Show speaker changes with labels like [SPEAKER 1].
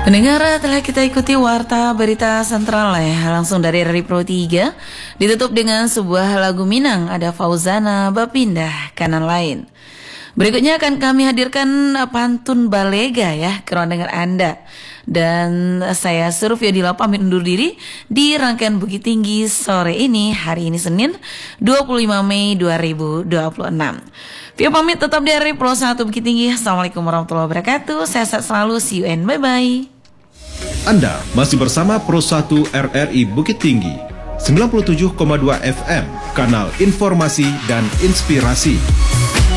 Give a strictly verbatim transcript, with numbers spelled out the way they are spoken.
[SPEAKER 1] Pendengar, telah kita ikuti Warta Berita Sentral ya, langsung dari R R I Pro tiga. Ditutup dengan sebuah lagu Minang, ada Fauzana Bapindah Kanan Lain. Berikutnya akan kami hadirkan pantun Balega ya, ke ruang dengar Anda. Dan saya Suruf Yadila pamit undur diri di rangkaian Bukit Tinggi sore ini, hari ini Senin dua puluh lima Mei dua ribu dua puluh enam. Via pamit tetap di R R I Pro satu Bukit Tinggi. Assalamualaikum warahmatullahi wabarakatuh. Sehat selalu, see you and bye-bye.
[SPEAKER 2] Anda masih bersama Pro satu R R I Bukit Tinggi sembilan puluh tujuh koma dua F M, kanal informasi dan inspirasi.